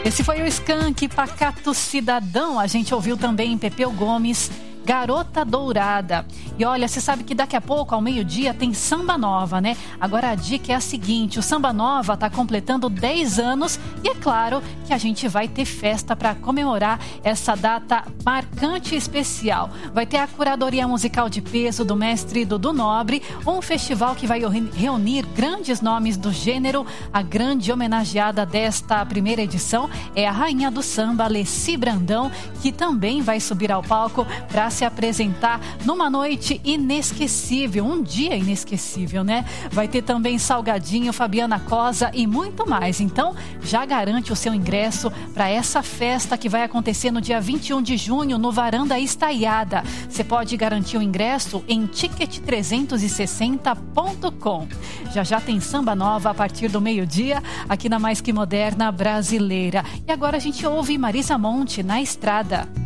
Esse foi o Skank, Pacato Cidadão. A gente ouviu também Pepeu Gomes, Garota Dourada. E olha, você sabe que daqui a pouco, ao meio-dia, tem Samba Nova, né? Agora a dica é a seguinte, o Samba Nova está completando 10 anos e é claro que a gente vai ter festa para comemorar essa data marcante e especial. Vai ter a curadoria musical de peso do mestre Dudu Nobre, um festival que vai reunir grandes nomes do gênero. A grande homenageada desta primeira edição é a rainha do samba, Leci Brandão, que também vai subir ao palco para se apresentar numa noite inesquecível, um dia inesquecível, né? Vai ter também Salgadinho, Fabiana Cosa e muito mais. Então, já garante o seu ingresso para essa festa que vai acontecer no dia 21 de junho no Varanda Estaiada. Você pode garantir o ingresso em ticket360.com. Já tem Samba Nova a partir do meio-dia aqui na Mais Que Moderna Brasileira. E agora a gente ouve Marisa Monte na Estrada.